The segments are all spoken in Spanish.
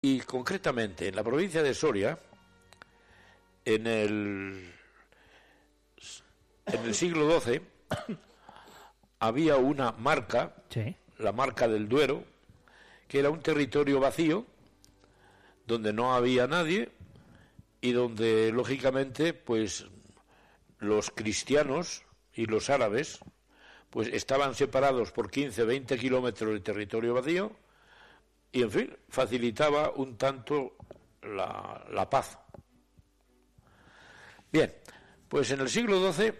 Y concretamente en la provincia de Soria, en el siglo XII, había una marca, Sí. la marca del Duero, que era un territorio vacío, donde no había nadie y donde, lógicamente, pues los cristianos y los árabes pues estaban separados por 15, 20 kilómetros de territorio vacío y, en fin, facilitaba un tanto la paz. Bien, pues en el siglo XII,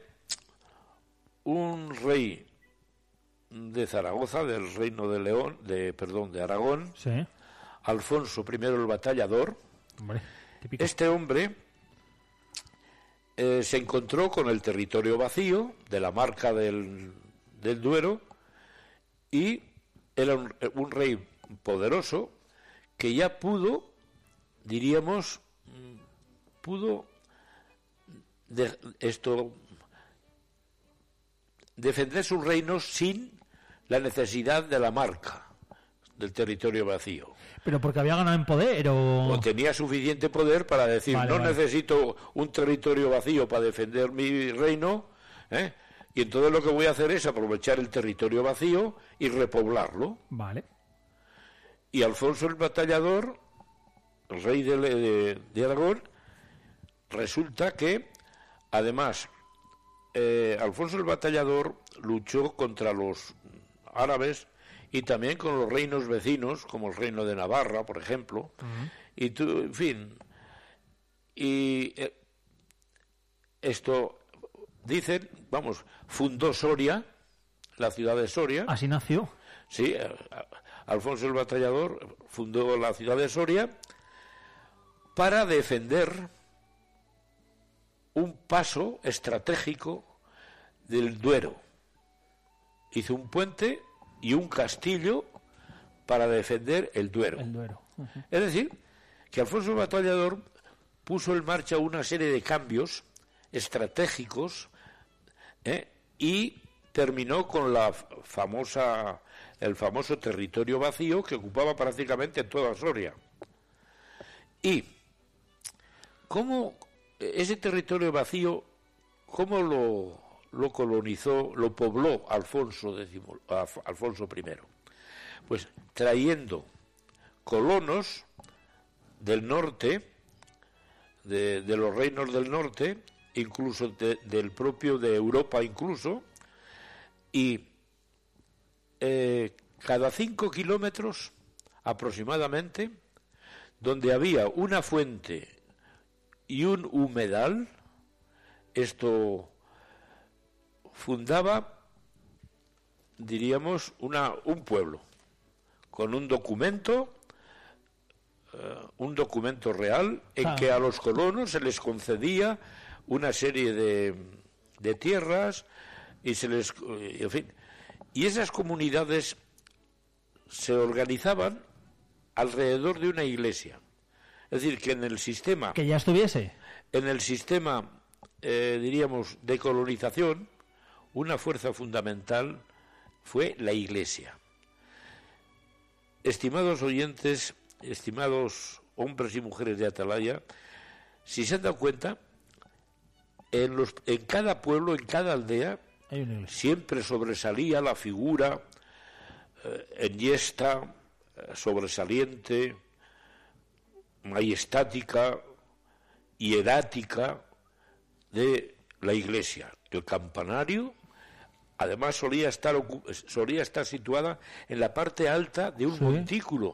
un rey de Zaragoza, del reino de León, de Aragón, Sí. Alfonso I el Batallador, Hombre, típico. este hombre se encontró con el territorio vacío de la marca del Duero y era un rey poderoso que ya pudo, diríamos, defender sus reinos sin la necesidad de la marca del territorio vacío. ¿Pero porque había ganado en poder o...? O tenía suficiente poder para decir, Vale, no vale. necesito un territorio vacío para defender mi reino, y entonces lo que voy a hacer es aprovechar el territorio vacío y repoblarlo. Vale. Y Alfonso el Batallador, el rey de Aragón, resulta que, además, Alfonso el Batallador luchó contra los árabes y también con los reinos vecinos, como el reino de Navarra, por ejemplo, en fin, y esto, dicen, fundó Soria, la ciudad de Soria. Así nació. Sí, Alfonso el Batallador fundó la ciudad de Soria para defender un paso estratégico del Duero. Hizo un puente y un castillo para defender el Duero. El Duero. Es decir, que Alfonso el Batallador puso en marcha una serie de cambios estratégicos y terminó con el famoso territorio vacío que ocupaba prácticamente toda Soria. Y cómo ese territorio vacío, cómo lo colonizó, lo pobló Alfonso I. Pues trayendo colonos del norte, de los reinos del norte, incluso del propio de Europa incluso, y cada 5 kilómetros aproximadamente, donde había una fuente y un humedal, esto fundaba, diríamos, un pueblo, con un documento real en que a los colonos se les concedía una serie de tierras y en fin, y esas comunidades se organizaban alrededor de una iglesia. Es decir, que en el sistema... Que ya estuviese. En el sistema, diríamos, de colonización, una fuerza fundamental fue la iglesia. Estimados oyentes, estimados hombres y mujeres de Atalaya, si se han dado cuenta, en cada pueblo, en cada aldea, siempre sobresalía la figura enhiesta, sobresaliente, majestática, hierática de la iglesia. El campanario, además, solía estar situada en la parte alta de un montículo.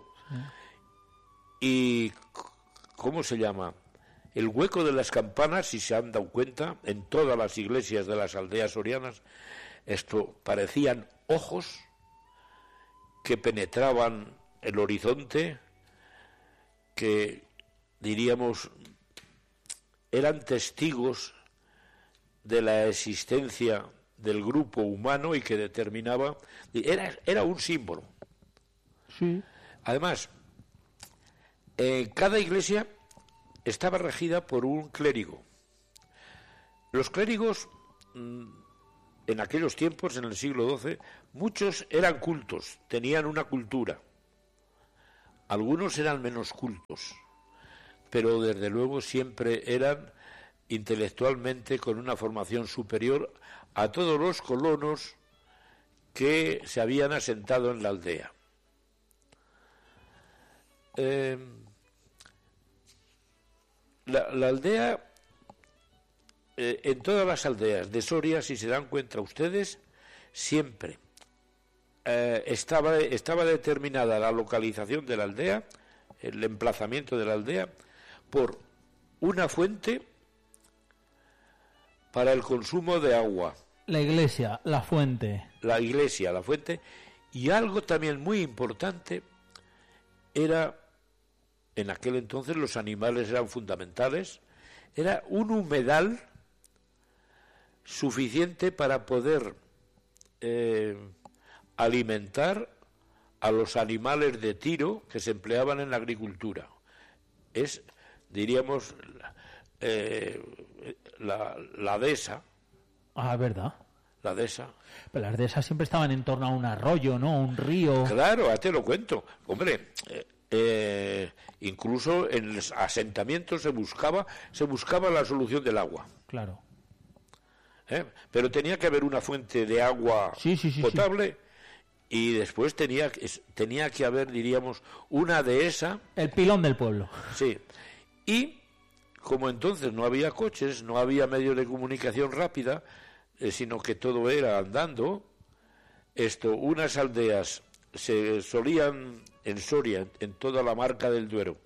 Y, ¿cómo se llama? El hueco de las campanas, si se han dado cuenta, en todas las iglesias de las aldeas sorianas, esto parecían ojos que penetraban el horizonte, que, diríamos, eran testigos de la existencia del grupo humano y que determinaba... Era un símbolo. Sí. Además, cada iglesia estaba regida por un clérigo. Los clérigos, en aquellos tiempos, en el siglo XII, muchos eran cultos, tenían una cultura. Algunos eran menos cultos, pero desde luego siempre eran intelectualmente con una formación superior a todos los colonos que se habían asentado en la aldea. La aldea, en todas las aldeas de Soria, si se dan cuenta ustedes, siempre estaba determinada la localización de la aldea, el emplazamiento de la aldea, por una fuente para el consumo de agua. La iglesia, la fuente. La iglesia, la fuente, y algo también muy importante era, en aquel entonces los animales eran fundamentales, era un humedal suficiente para poder alimentar a los animales de tiro que se empleaban en la agricultura. Es, diríamos, la dehesa. Ah, es verdad. La dehesa. Pero las dehesas siempre estaban en torno a un arroyo, ¿no? Un río. Claro, te lo cuento. Hombre, incluso en los asentamientos se buscaba la solución del agua. Claro. Pero tenía que haber una fuente de agua potable. Y después tenía que haber, diríamos, una dehesa. El pilón del pueblo. Sí. Y como entonces no había coches, no había medios de comunicación rápida, sino que todo era andando, unas aldeas se solían en Soria, en toda la marca del Duero,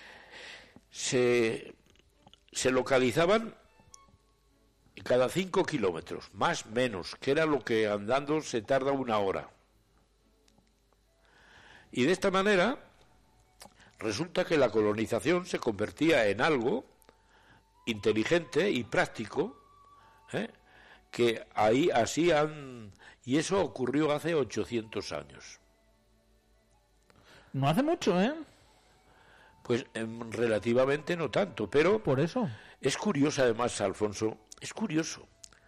se localizaban cada 5 kilómetros, más menos, que era lo que andando se tarda 1 hora. Y de esta manera resulta que la colonización se convertía en algo inteligente y práctico, que ahí así y eso ocurrió hace 800 años. No hace mucho, ¿eh? Pues relativamente no tanto, pero por eso es curioso además, Alfonso, es curioso.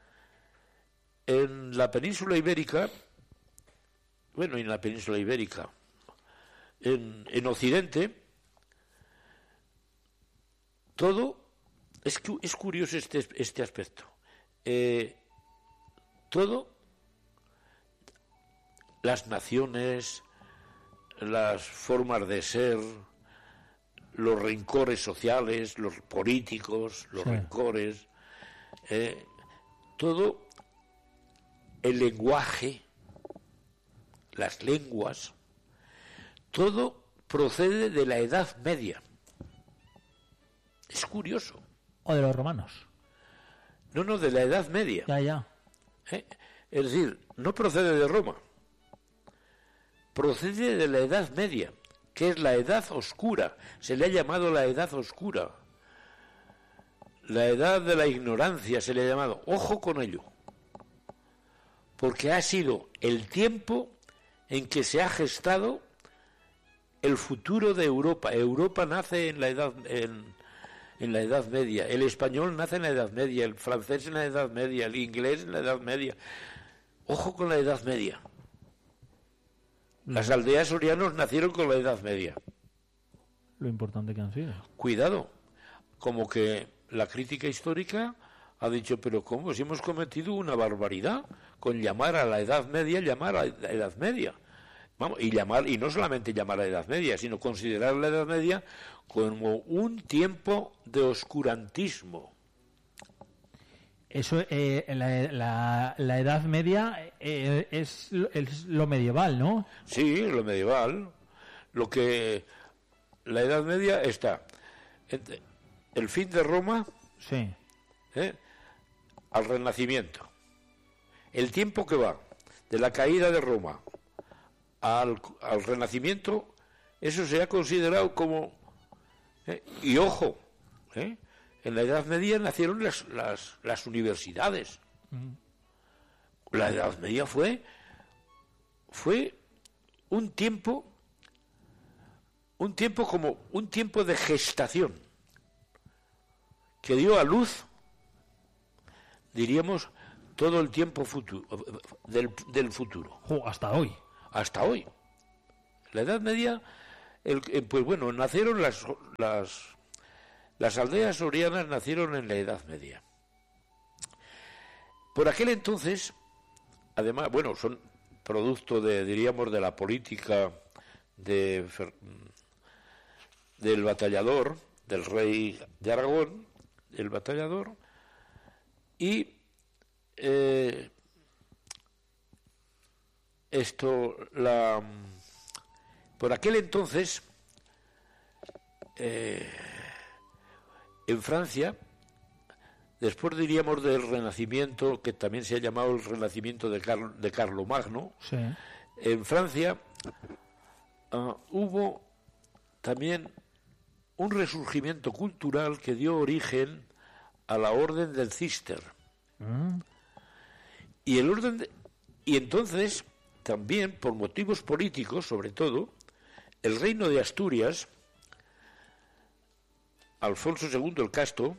En la península ibérica, en Occidente, todo es curioso este aspecto. Todo, las naciones, las formas de ser, los rencores sociales, los políticos, los rencores, todo el lenguaje, las lenguas, todo procede de la Edad Media. Es curioso. O de los romanos. No, de la Edad Media. Ya. Es decir, no procede de Roma. Procede de la Edad Media, que es la Edad Oscura. Se le ha llamado la Edad Oscura. La Edad de la Ignorancia se le ha llamado. Ojo con ello. Porque ha sido el tiempo en que se ha gestado el futuro de Europa. Europa nace en la Edad Media, el español nace en la Edad Media, el francés en la Edad Media, el inglés en la Edad Media. Ojo con la Edad Media. Las aldeas sorianos nacieron con la Edad Media. Lo importante que han sido. Cuidado, como que la crítica histórica ha dicho, pero ¿cómo? Si hemos cometido una barbaridad con llamar a la Edad Media, llamar a la Edad Media. Vamos, y no solamente llamar a la Edad Media, sino considerar la Edad Media como un tiempo de oscurantismo. Eso, la Edad Media es lo medieval, ¿no? Sí, lo medieval. La Edad Media está entre el fin de Roma, sí, al Renacimiento. El tiempo que va de la caída de Roma al Renacimiento, eso se ha considerado como... y ojo, en la Edad Media nacieron las universidades. La Edad Media fue un tiempo como un tiempo de gestación que dio a luz, diríamos, todo el tiempo futuro del futuro. Hasta hoy. Hasta hoy. La Edad Media Pues bueno, nacieron las aldeas sorianas nacieron en la Edad Media. Por aquel entonces, además, bueno, son producto diríamos, de la política del batallador, del rey de Aragón, el batallador, y por aquel entonces, en Francia, después diríamos del Renacimiento, que también se ha llamado el Renacimiento de Carlomagno, Sí. en Francia hubo también un resurgimiento cultural que dio origen a la Orden del Císter. Y y entonces, también por motivos políticos, sobre todo, el reino de Asturias, Alfonso II el Casto,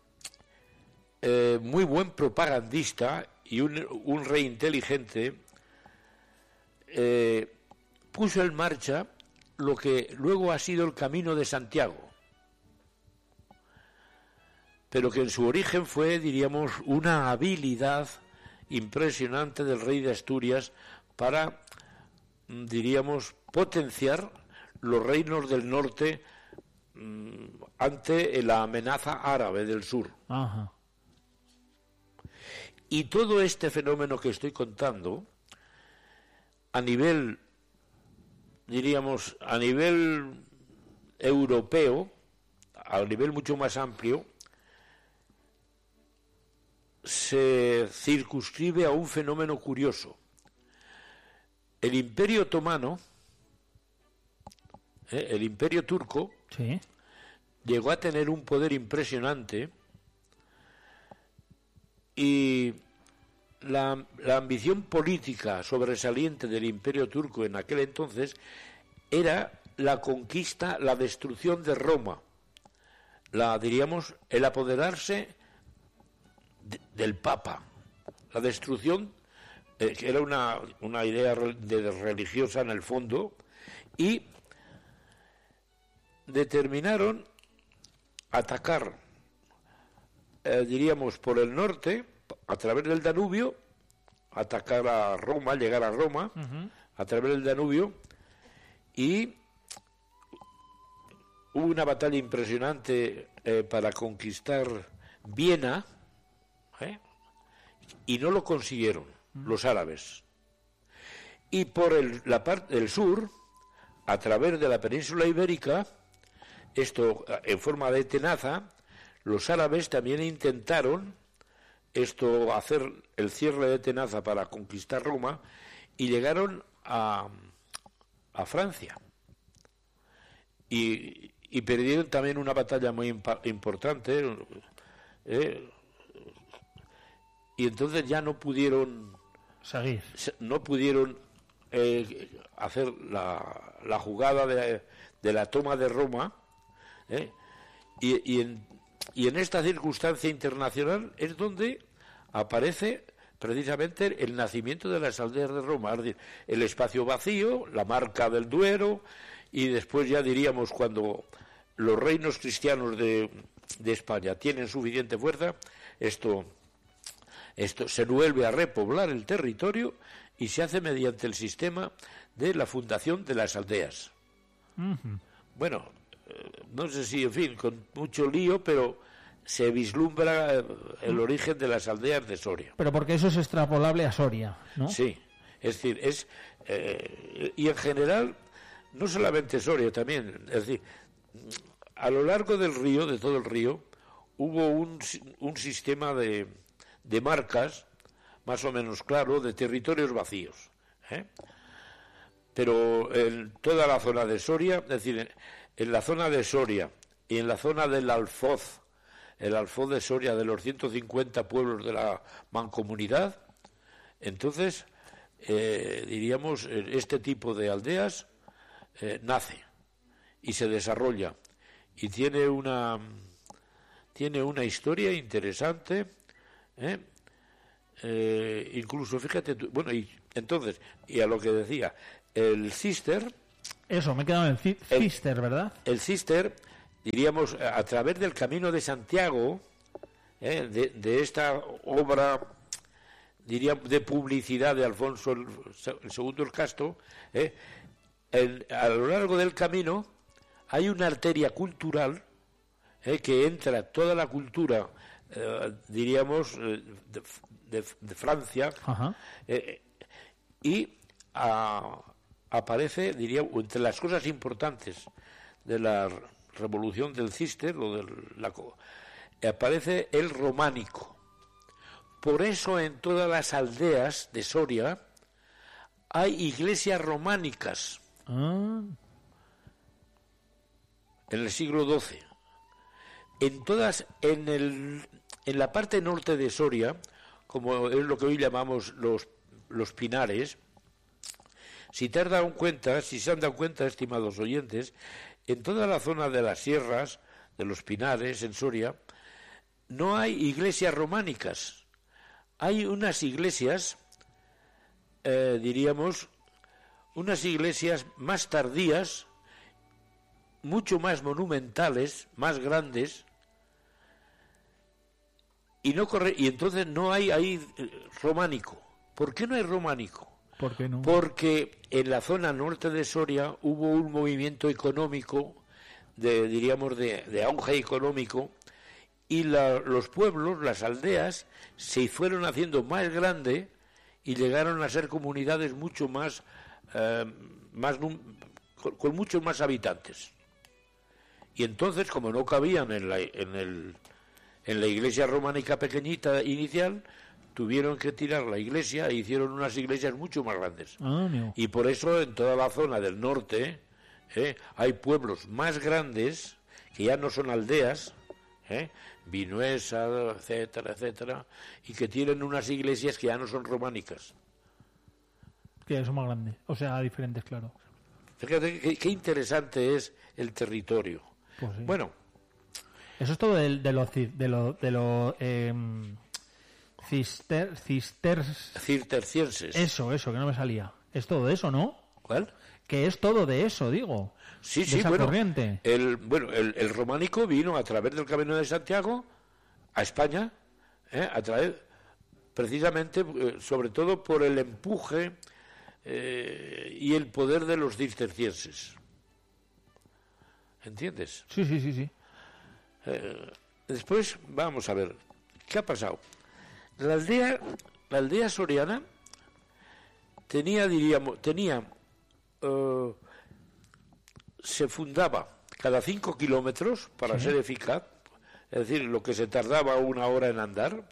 muy buen propagandista y un rey inteligente, puso en marcha lo que luego ha sido el Camino de Santiago, pero que en su origen fue, diríamos, una habilidad impresionante del rey de Asturias para, diríamos, potenciar los reinos del norte ante la amenaza árabe del sur. Ajá. Y todo este fenómeno que estoy contando, a nivel, diríamos, a nivel europeo, a nivel mucho más amplio, se circunscribe a un fenómeno curioso. El Imperio Otomano, el Imperio Turco, Sí. llegó a tener un poder impresionante y la ambición política sobresaliente del Imperio Turco en aquel entonces era la conquista, la destrucción de Roma, diríamos, el apoderarse del Papa, la destrucción, que era una idea religiosa en el fondo, y determinaron atacar, diríamos, por el norte, a través del Danubio, atacar a Roma, llegar a Roma, a través del Danubio, y hubo una batalla impresionante para conquistar Viena, y no lo consiguieron los árabes. Y por la parte del sur, a través de la península ibérica, esto en forma de tenaza, los árabes también intentaron hacer el cierre de tenaza para conquistar Roma, y llegaron a Francia. Y perdieron también una batalla muy importante, y entonces ya no pudieron seguir. No pudieron hacer la jugada de la toma de Roma, y en esta circunstancia internacional es donde aparece precisamente el nacimiento de las aldeas de Roma, es decir, el espacio vacío, la marca del Duero, y después ya diríamos cuando los reinos cristianos de España tienen suficiente fuerza, esto se vuelve a repoblar el territorio y se hace mediante el sistema de la fundación de las aldeas. Bueno, no sé si, en fin, con mucho lío, pero se vislumbra el origen de las aldeas de Soria. Pero porque eso es extrapolable a Soria, ¿no? Sí, es decir, y en general, no solamente Soria, también, es decir, a lo largo del río, de todo el río, hubo un sistema de marcas, más o menos claro, de territorios vacíos. Pero en toda la zona de Soria, es decir, en la zona de Soria y en la zona del Alfoz, el Alfoz de Soria, de los 150 pueblos de la mancomunidad, entonces, diríamos, este tipo de aldeas nace y se desarrolla y tiene una historia interesante, incluso, fíjate tú, bueno, y entonces, y a lo que decía, el Cister Eso, me he quedado en el Cister, ¿verdad? El Cister, diríamos, a través del Camino de Santiago, de esta obra, diríamos, de publicidad de Alfonso el segundo el Casto, a lo largo del camino hay una arteria cultural que entra toda la cultura, diríamos, de Francia, y aparece, diría, entre las cosas importantes de la revolución del Cister, aparece el románico. Por eso en todas las aldeas de Soria hay iglesias románicas. En el siglo XII. En la parte norte de Soria, como es lo que hoy llamamos los Pinares, si se han dado cuenta, estimados oyentes, en toda la zona de las sierras, de los Pinares, en Soria, no hay iglesias románicas. Hay unas iglesias, diríamos, unas iglesias más tardías, mucho más monumentales, más grandes, y entonces no hay ahí románico. ¿Por qué no hay románico? ¿Por qué no? Porque en la zona norte de Soria hubo un movimiento económico, diríamos, de auge económico, y los pueblos, las aldeas, se fueron haciendo más grandes y llegaron a ser comunidades mucho más, con muchos más habitantes. Y entonces, como no cabían en la iglesia románica pequeñita inicial, tuvieron que tirar la iglesia e hicieron unas iglesias mucho más grandes. Y por eso en toda la zona del norte hay pueblos más grandes, que ya no son aldeas, Vinuesa, etcétera, etcétera, y que tienen unas iglesias que ya no son románicas. Que son más grandes, o sea, diferentes, claro. Fíjate qué interesante es el territorio. Pues sí. Bueno, eso es todo de los cistercienses. Eso, que no me salía. Es todo de eso, ¿no? ¿Cuál? Que es todo de eso, digo. Sí, de esa bueno. Corriente. El románico vino a través del Camino de Santiago a España, a través, precisamente, sobre todo por el empuje y el poder de los cistercienses. ¿Entiendes? Sí. Después, vamos a ver, ¿qué ha pasado? La aldea soriana tenía se fundaba cada 5 kilómetros para ser eficaz, es decir, lo que se tardaba 1 hora en andar.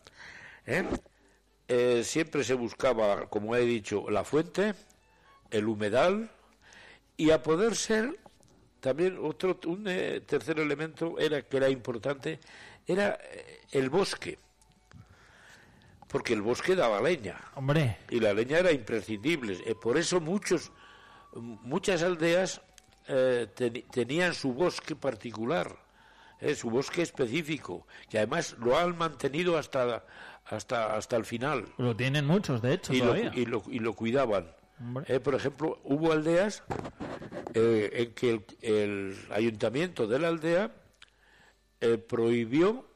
Siempre se buscaba, como he dicho, la fuente, el humedal, y a poder ser también un tercer elemento que era importante, era el bosque, porque el bosque daba leña. Hombre. Y la leña era imprescindible. Por eso muchas aldeas tenían su bosque particular, su bosque específico, que además lo han mantenido hasta el final. Lo tienen muchos, de hecho, todavía. Y lo cuidaban. Por ejemplo, hubo aldeas en que el ayuntamiento de la aldea prohibió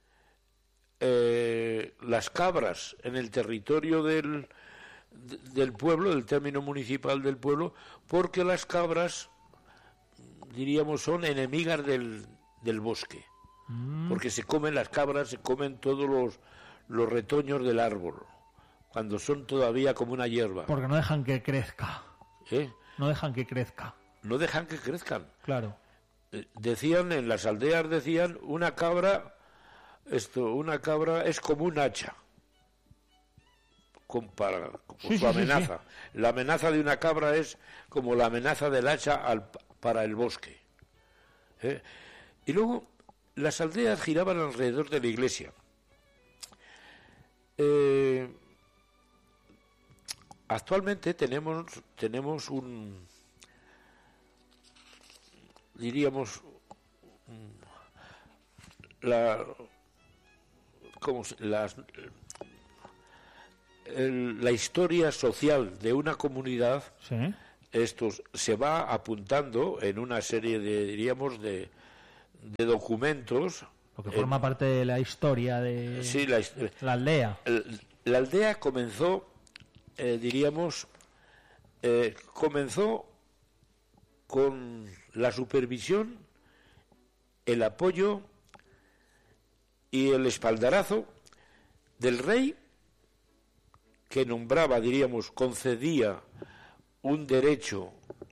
las cabras en el territorio del pueblo, del término municipal del pueblo, porque las cabras, diríamos, son enemigas del bosque, porque las cabras se comen todos los retoños del árbol, cuando son todavía como una hierba. Porque no dejan que crezca. No dejan que crezca. No dejan que crezcan. Claro. Decían, en las aldeas una cabra es como un hacha. Su amenaza. Sí. La amenaza de una cabra es como la amenaza del hacha para el bosque. Y luego las aldeas giraban alrededor de la iglesia. Actualmente tenemos la historia social de una comunidad esto se va apuntando en una serie de, diríamos, de documentos. Lo que forma parte de la historia de Sí, la aldea. la aldea comenzó, comenzó con la supervisión, el apoyo y el espaldarazo del rey, que nombraba, diríamos, concedía un derecho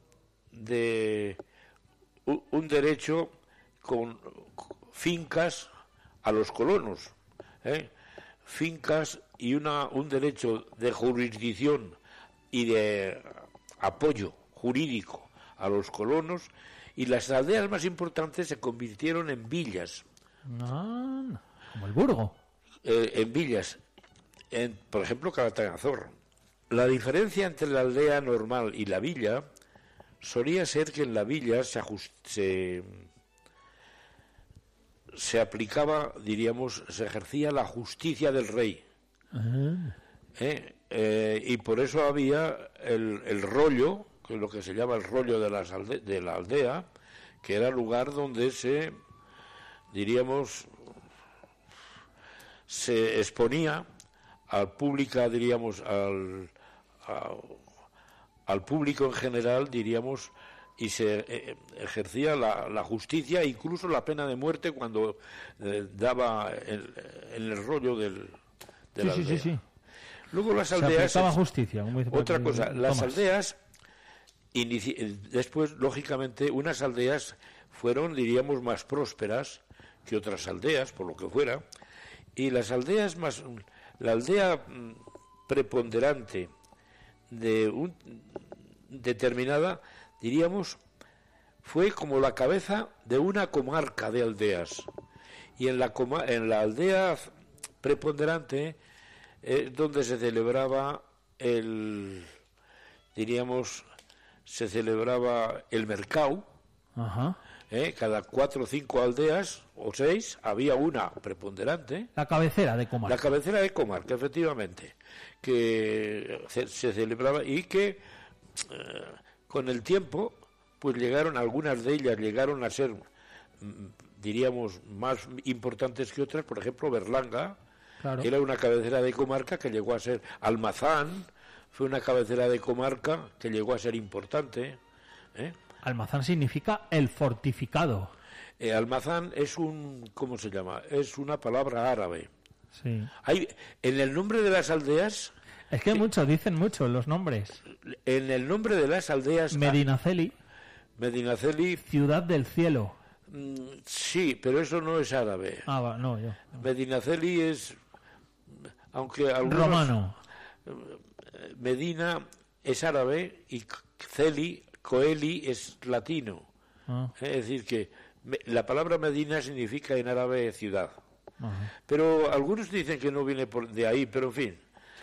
con fincas a los colonos, fincas y un derecho de jurisdicción y de apoyo jurídico a los colonos, y las aldeas más importantes se convirtieron en villas. Como el Burgo. En villas, por ejemplo, Calatayud. La diferencia entre la aldea normal y la villa solía ser que en la villa se aplicaba, diríamos, se ejercía la justicia del rey. Y por eso había el rollo, que es lo que se llama el rollo de la aldea, que era el lugar donde se exponía al público, diríamos, al público en general, diríamos, y se ejercía la justicia, incluso la pena de muerte cuando daba en el rollo de la aldea. Sí. Luego las aldeas... Se aplicaba justicia, como dice otra cosa, las Tomás. aldeas, después, lógicamente, unas aldeas fueron, diríamos, más prósperas que otras aldeas, por lo que fuera, y las aldeas la aldea preponderante de determinada, diríamos, fue como la cabeza de una comarca de aldeas, y en la aldea preponderante es donde se celebraba se celebraba el mercado. Ajá. Cada 4 o 5 aldeas o 6 había una preponderante. La cabecera de comarca. La cabecera de comarca, efectivamente, que se celebraba, y que con el tiempo, pues algunas de ellas llegaron a ser, diríamos, más importantes que otras. Por ejemplo, Berlanga, Claro. era una cabecera de comarca que llegó a ser. Almazán fue una cabecera de comarca que llegó a ser importante. Almazán significa el fortificado. Almazán es ¿cómo se llama? Es una palabra árabe. Sí. En el nombre de las aldeas... Es que dicen mucho los nombres. En el nombre de las aldeas... Medinaceli, Ciudad del Cielo. Sí, pero eso no es árabe. No, yo. Medinaceli es... Aunque algunos... Romano. Medina es árabe y Coeli es latino. Es decir, que la palabra Medina significa en árabe ciudad. Ajá. Pero algunos dicen que no viene de ahí, pero en fin.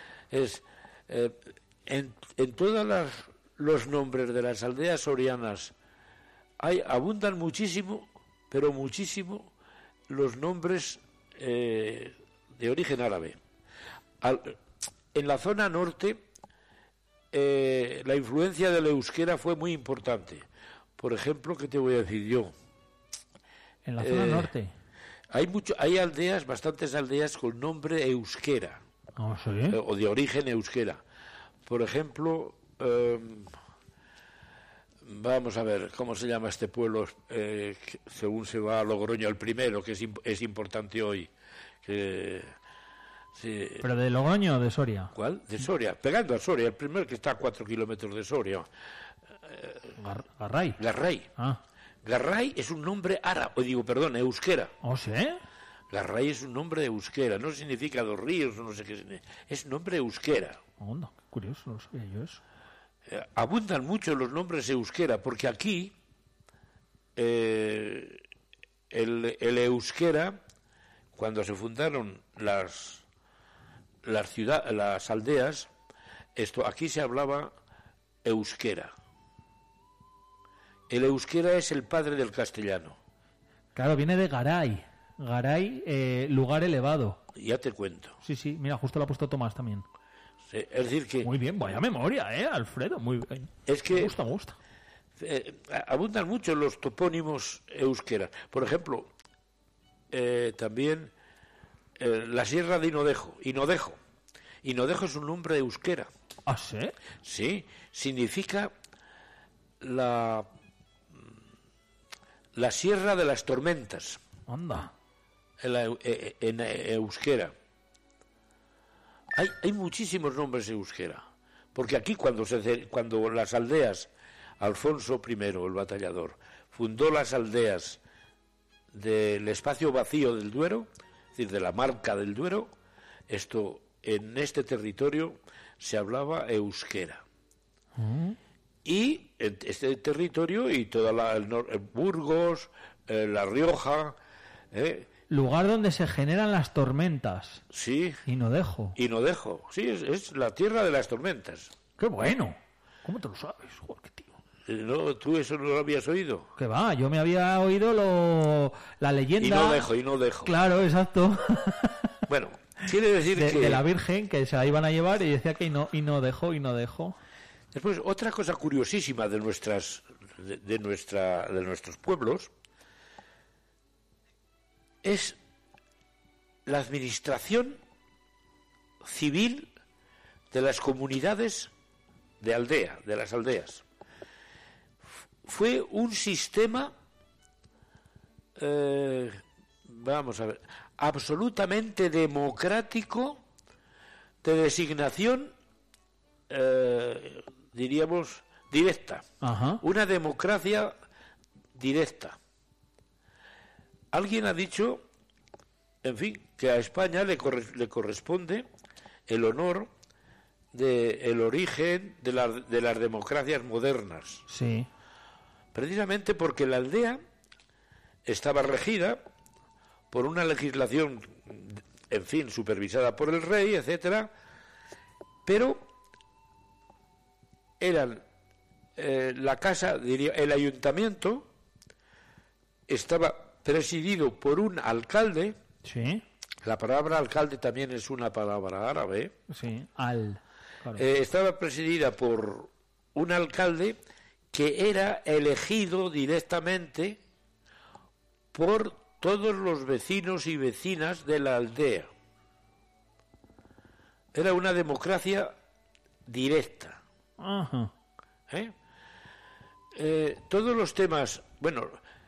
En todos los nombres de las aldeas sorianas abundan muchísimo, pero muchísimo, los nombres de origen árabe. En la zona norte, la influencia del euskera fue muy importante. Por ejemplo, ¿qué te voy a decir yo? En la zona norte. Hay aldeas, bastantes aldeas con nombre euskera, ¿Sí? o de origen euskera. Por ejemplo, vamos a ver, ¿cómo se llama este pueblo? Según se va a Logroño, el primero, que es importante hoy. Sí. ¿Pero de Logroño o de Soria? ¿Cuál? De Soria, pegando a Soria, el primero, que está a 4 kilómetros de Soria. Garray. Garray. Garray es un nombre árabe, euskera. ¿Sí? Garray es un nombre de euskera, no significa dos ríos, no sé qué, es nombre euskera. Onda, qué curioso, no sabía yo eso. Abundan mucho los nombres euskera, porque aquí el euskera, cuando se fundaron las aldeas, aquí se hablaba euskera. El euskera es el padre del castellano. Claro, viene de Garay. Garay, lugar elevado. Ya te cuento. Sí, mira, justo lo ha puesto Tomás también. Sí, es decir que Muy bien, vaya memoria, Alfredo, muy bien. es que Me gusta. abundan mucho los topónimos euskeras. Por ejemplo, también la sierra de Inodejo. Inodejo es un nombre euskera. ¿Ah, sí? Sí, significa la sierra de las tormentas Anda. en euskera. Hay muchísimos nombres euskera, porque aquí cuando las aldeas, Alfonso I, el batallador, fundó las aldeas del espacio vacío del Duero, es decir, de la marca del Duero, en este territorio se hablaba euskera. Y en este territorio y toda Burgos, La Rioja, Lugar donde se generan las tormentas. sí, Inodejo. sí, es la tierra de las tormentas. ¡Qué bueno! ¿Cómo te lo sabes? Joder, qué tío. ¿No? ¿Tú eso no lo habías oído? Que va, yo me había oído la leyenda. Y no dejo. Claro, exacto. Bueno, quiere decir que de la Virgen, que se la iban a llevar y decía que y no dejó. después otra cosa curiosísima de nuestros pueblos es la administración civil de las comunidades de aldea, de las aldeas. Fue un sistema, vamos a ver, absolutamente democrático de designación, diríamos, directa. Ajá. Una democracia directa. Alguien ha dicho, en fin, que a España le corresponde el honor del origen de las democracias modernas. Sí. Precisamente porque la aldea estaba regida por una legislación, en fin, supervisada por el rey, etcétera, pero eran la casa, diría, el ayuntamiento estaba presidido por un alcalde. Sí. La palabra alcalde también es una palabra árabe. Sí. Claro. Estaba presidida por un alcalde que era elegido directamente por todos los vecinos y vecinas de la aldea. Era una democracia directa. Ajá. Todos los temas, bueno,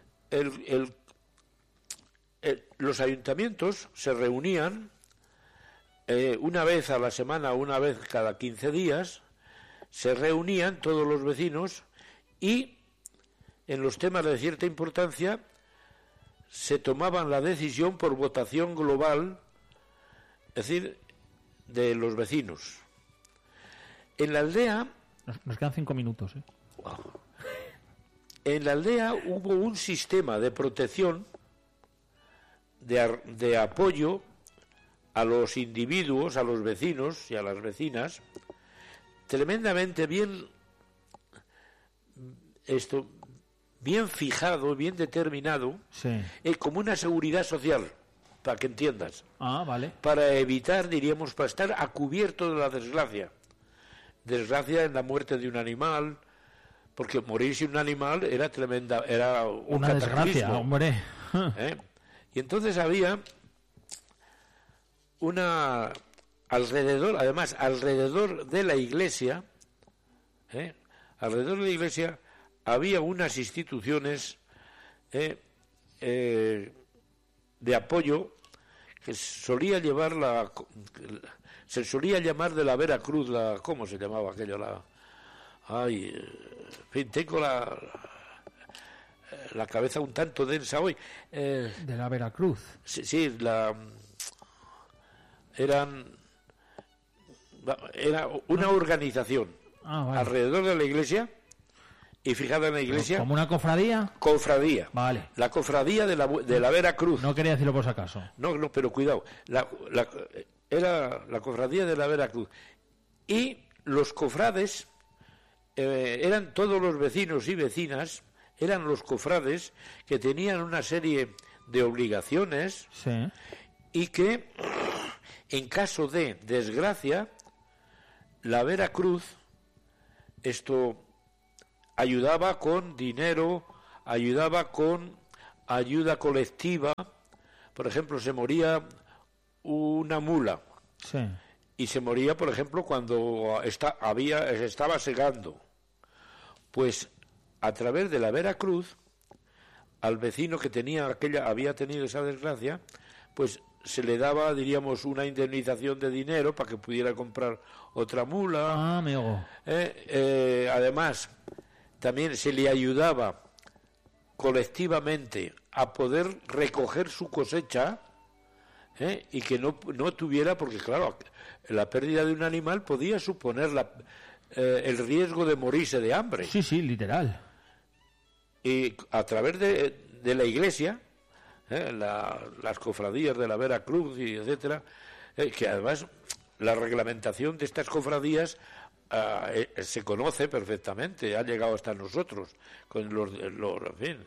los ayuntamientos se reunían una vez a la semana, una vez cada 15 días, se reunían todos los vecinos y en los temas de cierta importancia se tomaban la decisión por votación global, es decir, de los vecinos. En la aldea... Nos quedan 5 minutos, En la aldea hubo un sistema de protección, de apoyo a los individuos, a los vecinos y a las vecinas, tremendamente bien fijado, bien determinado, sí. Como una seguridad social, para que entiendas. Vale. Para evitar, diríamos, para estar a cubierto de la desgracia. Desgracia en la muerte de un animal, porque morirse un animal era tremenda, era una desgracia, hombre. Y entonces había alrededor de la iglesia, había unas instituciones de apoyo que se solía llamar de la Veracruz, ¿cómo se llamaba aquello? En fin, tengo la cabeza un tanto densa hoy. De la Veracruz. Sí, era una organización vale. alrededor de la iglesia y fijada en la iglesia. ¿Como una cofradía? Cofradía. Vale. La cofradía de la Veracruz. No quería decirlo por si acaso. No, pero cuidado. Era la cofradía de la Veracruz. Y los cofrades eran todos los vecinos y vecinas, eran los cofrades que tenían una serie de obligaciones. Sí. Y que en caso de desgracia la Veracruz, esto ayudaba con dinero, ayudaba con ayuda colectiva. Por ejemplo, se moría una mula. Sí. Y se moría, por ejemplo, cuando se estaba segando. Pues a través de la Veracruz, al vecino que había tenido esa desgracia, pues se le daba, diríamos, una indemnización de dinero para que pudiera comprar otra mula. Ah, amigo. Además, también se le ayudaba colectivamente a poder recoger su cosecha, y que no tuviera, porque claro, la pérdida de un animal podía suponer el riesgo de morirse de hambre. Sí, sí, literal. Y a través de la iglesia, las cofradías de la Veracruz y etcétera, que además la reglamentación de estas cofradías se conoce perfectamente, ha llegado hasta nosotros con en fin,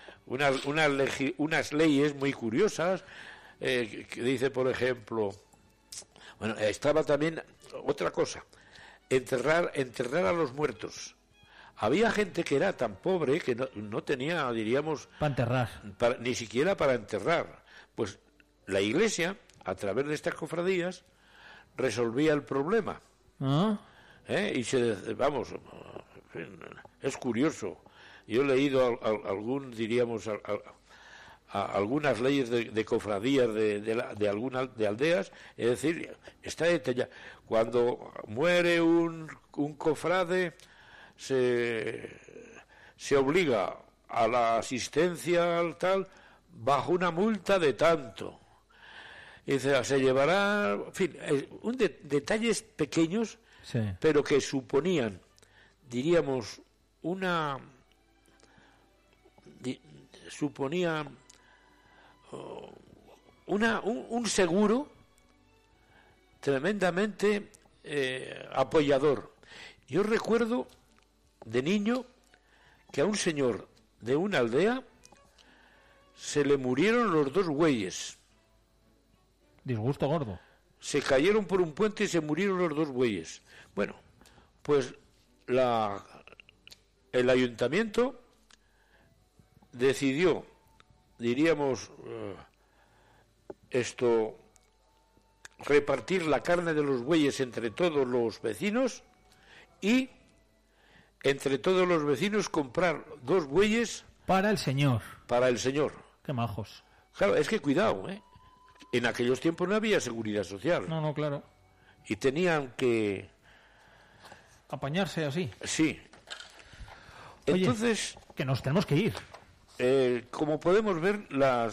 unas leyes muy curiosas, que dice, por ejemplo, bueno, estaba también otra cosa, enterrar a los muertos. Había gente que era tan pobre que no tenía, diríamos, para enterrar, ni siquiera para enterrar. Pues la iglesia, a través de estas cofradías, resolvía el problema. ¿Ah? Y vamos, es curioso. Yo he leído algunas leyes de cofradías de aldeas, es decir, está detallado. Cuando muere un cofrade, se obliga a la asistencia al tal bajo una multa de tanto. Y se llevará, en fin, detalles pequeños, sí, pero que suponían, diríamos, un seguro tremendamente apoyador. Yo recuerdo de niño que a un señor de una aldea se le murieron los 2 bueyes. Disgusto gordo. Se cayeron por un puente y se murieron los 2 bueyes. Bueno, pues el ayuntamiento decidió, diríamos, repartir la carne de los bueyes entre todos los vecinos y entre todos los vecinos comprar 2 bueyes para el señor. Para el señor. Qué majos. Claro, es que cuidado, en aquellos tiempos no había seguridad social. No, claro. Y tenían que apañarse así. Sí. Oye, entonces, que nos tenemos que ir. Como podemos ver, la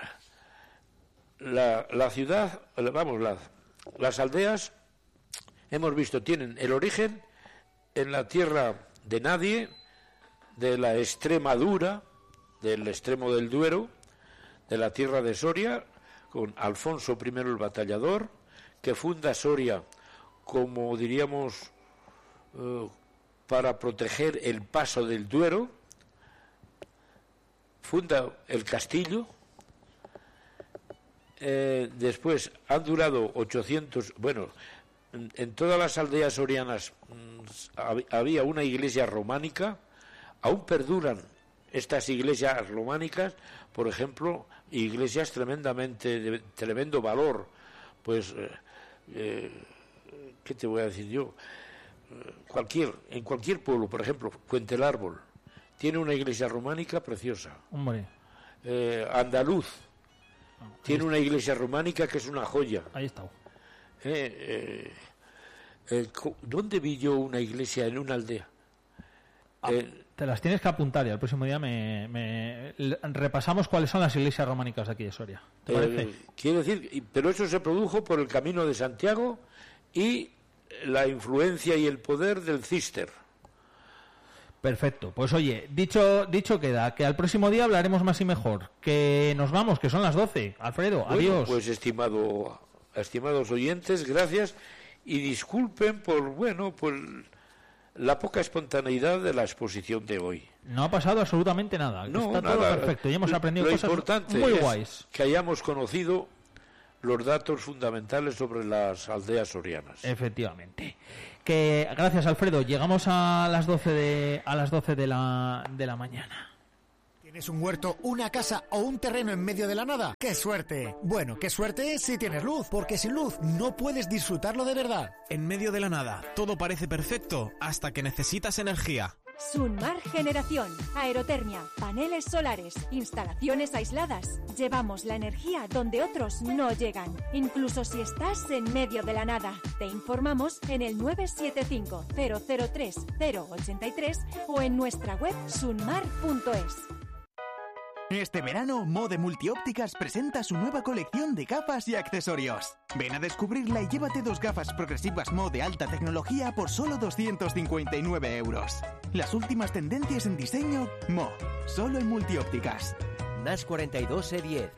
ciudad, las aldeas, hemos visto, tienen el origen en la tierra de nadie, de la Extremadura, del extremo del Duero, de la tierra de Soria, con Alfonso I el Batallador, que funda Soria como, diríamos, para proteger el paso del Duero, funda el castillo. Después han durado 800, bueno, en todas las aldeas sorianas había una iglesia románica, aún perduran estas iglesias románicas, por ejemplo, iglesias de tremendo valor, pues, ¿qué te voy a decir yo? En cualquier pueblo, por ejemplo, Puente el Árbol, tiene una iglesia románica preciosa. Hombre. Andaluz tiene una iglesia románica que es una joya. Ahí está. ¿Dónde vi yo una iglesia en una aldea? Te las tienes que apuntar y el próximo día repasamos cuáles son las iglesias románicas de aquí de Soria. ¿Te parece? Quiero decir, pero eso se produjo por el Camino de Santiago y la influencia y el poder del Císter. Perfecto. Pues oye, dicho queda, que al próximo día hablaremos más y mejor. Que nos vamos, que son las 12. Alfredo, bueno, adiós. Pues estimados oyentes, gracias y disculpen por la poca espontaneidad de la exposición de hoy. No ha pasado absolutamente nada. No, está nada. Todo perfecto y hemos aprendido Lo cosas importante muy es guays. Que hayamos conocido los datos fundamentales sobre las aldeas sorianas. Efectivamente. Que gracias, Alfredo. Llegamos a las 12 de la mañana. ¿Tienes un huerto, una casa o un terreno en medio de la nada? ¡Qué suerte! Bueno, qué suerte si tienes luz, porque sin luz no puedes disfrutarlo de verdad. En medio de la nada, todo parece perfecto hasta que necesitas energía. Sunmar Generación, aerotermia, paneles solares, instalaciones aisladas. Llevamos la energía donde otros no llegan, incluso si estás en medio de la nada. Te informamos en el 975 003 083 o en nuestra web sunmar.es. Este verano, Mode Multiópticas presenta su nueva colección de gafas y accesorios. Ven a descubrirla y llévate 2 gafas progresivas Mo de alta tecnología por solo 259 euros. Las últimas tendencias en diseño, Mo, solo en Multiópticas. NAS 42 E10.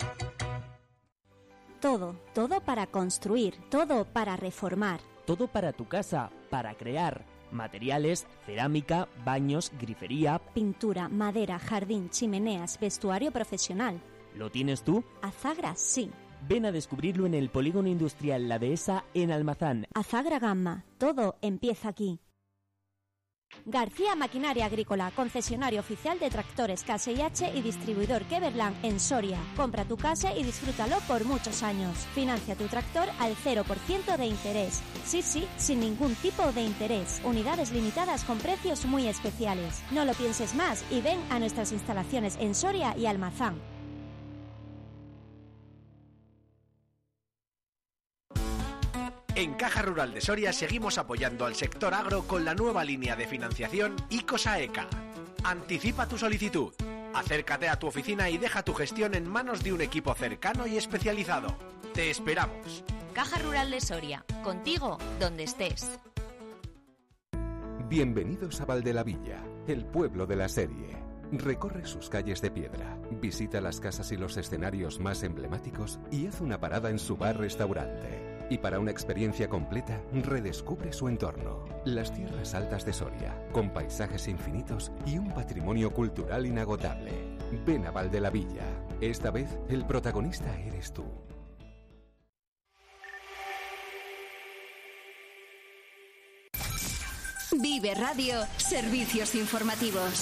Todo para construir, todo para reformar. Todo para tu casa, para crear. Materiales, cerámica, baños, grifería, pintura, madera, jardín, chimeneas, vestuario profesional. ¿Lo tienes tú? Azagra, sí. Ven a descubrirlo en el Polígono Industrial La Dehesa en Almazán. Azagra Gamma, todo empieza aquí. García Maquinaria Agrícola, concesionario oficial de tractores KSIH y distribuidor Keverland en Soria. Compra tu KASE y disfrútalo por muchos años. Financia tu tractor al 0% de interés. Sí, sin ningún tipo de interés. Unidades limitadas con precios muy especiales. No lo pienses más y ven a nuestras instalaciones en Soria y Almazán. En Caja Rural de Soria seguimos apoyando al sector agro con la nueva línea de financiación ICOSAECA. Anticipa tu solicitud. Acércate a tu oficina y deja tu gestión en manos de un equipo cercano y especializado. Te esperamos. Caja Rural de Soria, contigo donde estés. Bienvenidos a Valdelavilla, el pueblo de la serie. Recorre sus calles de piedra, visita las casas y los escenarios más emblemáticos y haz una parada en su bar-restaurante. Y para una experiencia completa, redescubre su entorno. Las tierras altas de Soria, con paisajes infinitos y un patrimonio cultural inagotable. Ven a Valdelavilla. Esta vez, el protagonista eres tú. Vive Radio, servicios informativos.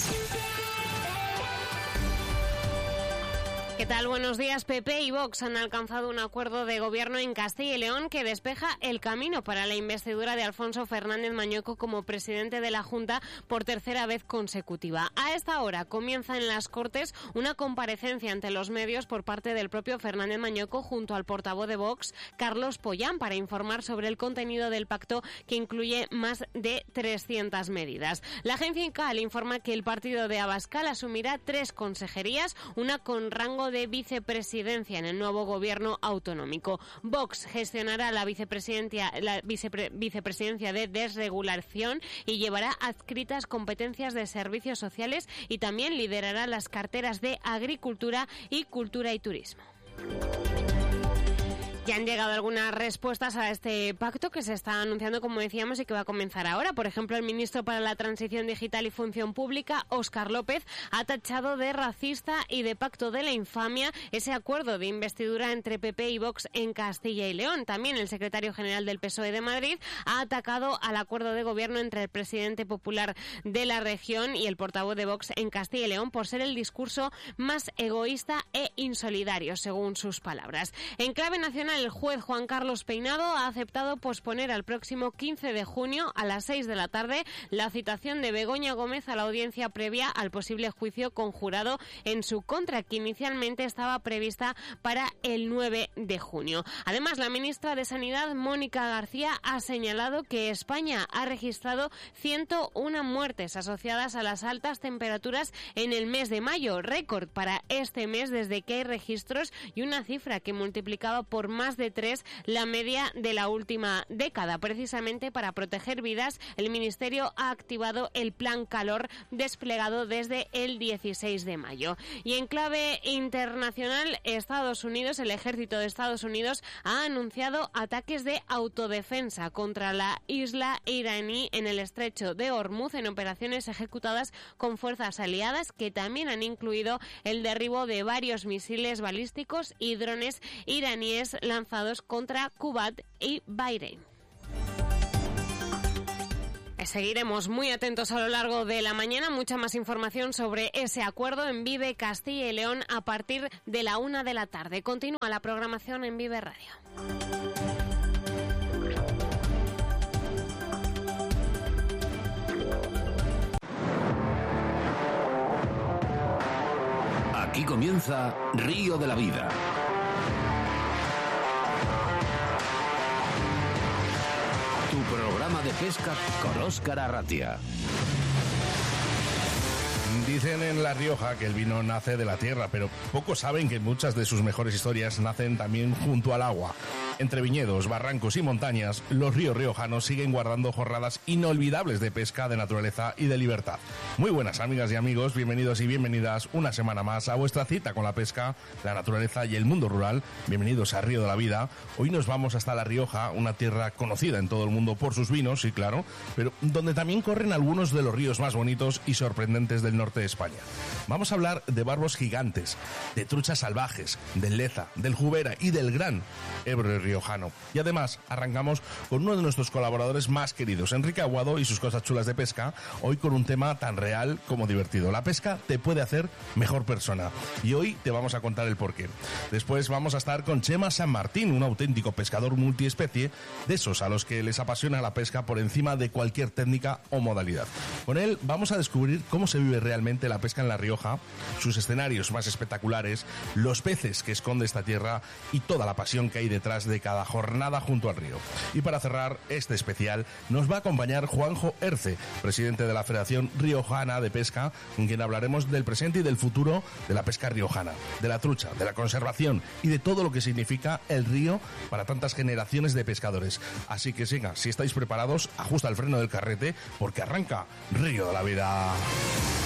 ¿Qué tal? Buenos días. PP y Vox han alcanzado un acuerdo de gobierno en Castilla y León que despeja el camino para la investidura de Alfonso Fernández Mañueco como presidente de la Junta por tercera vez consecutiva. A esta hora comienza en las Cortes una comparecencia ante los medios por parte del propio Fernández Mañueco junto al portavoz de Vox, Carlos Pollán, para informar sobre el contenido del pacto que incluye más de 300 medidas. La agencia INCAL informa que el partido de Abascal asumirá 3 consejerías, una con rango de vicepresidencia en el nuevo gobierno autonómico. Vox gestionará la vicepresidencia de desregulación y llevará adscritas competencias de servicios sociales y también liderará las carteras de agricultura y cultura y turismo. Ya han llegado algunas respuestas a este pacto que se está anunciando, como decíamos, y que va a comenzar ahora. Por ejemplo, el ministro para la Transición Digital y Función Pública, Óscar López, ha tachado de racista y de pacto de la infamia ese acuerdo de investidura entre PP y Vox en Castilla y León. También el secretario general del PSOE de Madrid ha atacado al acuerdo de gobierno entre el presidente popular de la región y el portavoz de Vox en Castilla y León por ser el discurso más egoísta e insolidario, según sus palabras. En clave nacional, el juez Juan Carlos Peinado ha aceptado posponer al próximo 15 de junio a las 6 de la tarde la citación de Begoña Gómez a la audiencia previa al posible juicio conjurado en su contra, que inicialmente estaba prevista para el 9 de junio. Además, la ministra de Sanidad, Mónica García, ha señalado que España ha registrado 101 muertes asociadas a las altas temperaturas en el mes de mayo, récord para este mes desde que hay registros y una cifra que multiplicaba por más de 3 la media de la última década. Precisamente para proteger vidas, el Ministerio ha activado el Plan Calor desplegado desde el 16 de mayo. Y en clave internacional, Estados Unidos, el ejército de Estados Unidos ha anunciado ataques de autodefensa contra la isla iraní en el estrecho de Hormuz en operaciones ejecutadas con fuerzas aliadas que también han incluido el derribo de varios misiles balísticos y drones iraníes lanzados lanzados contra Kuwait y Bahrein. Seguiremos muy atentos a lo largo de la mañana. Mucha más información sobre ese acuerdo en Vive Castilla y León a partir de la 1 de la tarde. Continúa la programación en Vive Radio. Aquí comienza Río de la Vida. Tu programa de pesca con Óscar Arratia. Dicen en La Rioja que el vino nace de la tierra, pero pocos saben que muchas de sus mejores historias nacen también junto al agua. Entre viñedos, barrancos y montañas, los ríos riojanos siguen guardando jornadas inolvidables de pesca, de naturaleza y de libertad. Muy buenas amigas y amigos, bienvenidos y bienvenidas una semana más a vuestra cita con la pesca, la naturaleza y el mundo rural. Bienvenidos a Río de la Vida. Hoy nos vamos hasta La Rioja, una tierra conocida en todo el mundo por sus vinos, sí claro, pero donde también corren algunos de los ríos más bonitos y sorprendentes del norte de España. Vamos a hablar de barbos gigantes, de truchas salvajes, del Leza, del Jubera y del gran Ebro riojano. Y además arrancamos con uno de nuestros colaboradores más queridos, Enrique Aguado y sus cosas chulas de pesca, hoy con un tema tan real como divertido. La pesca te puede hacer mejor persona y hoy te vamos a contar el porqué. Después vamos a estar con Chema San Martín, un auténtico pescador multiespecie, de esos a los que les apasiona la pesca por encima de cualquier técnica o modalidad. Con él vamos a descubrir cómo se vive realmente la pesca en La Rioja, sus escenarios más espectaculares, los peces que esconde esta tierra y toda la pasión que hay detrás de cada jornada junto al río. Y para cerrar este especial nos va a acompañar Juanjo Erce, presidente de la Federación Riojana de Pesca, con quien hablaremos del presente y del futuro de la pesca riojana, de la trucha, de la conservación y de todo lo que significa el río para tantas generaciones de pescadores. Así que siga, si estáis preparados, ajusta el freno del carrete porque arranca Río de la Vida.